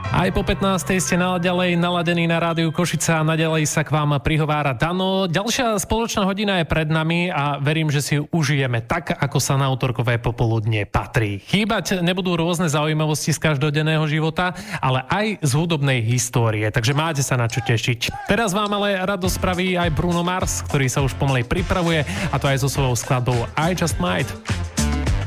Aj po 15. ste naďalej naladení na rádiu Košica a naďalej sa k vám prihovára Dano. Ďalšia spoločná hodina je pred nami a verím, že si ju užijeme tak, ako sa na utorkové popoludnie patrí. Chýbať nebudú rôzne zaujímavosti z každodenného života, ale aj z hudobnej histórie, takže máte sa na čo tešiť. Teraz vám ale radosť spraví aj Bruno Mars, ktorý sa už pomaly pripravuje, a to aj so svojou skladbou I Just Might.